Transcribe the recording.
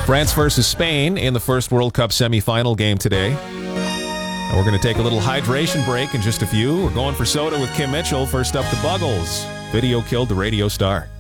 France versus Spain in the first World Cup semifinal game today. And we're going to take a little hydration break in just a few. We're going for soda with Kim Mitchell. First up, the Buggles. Video killed the radio star.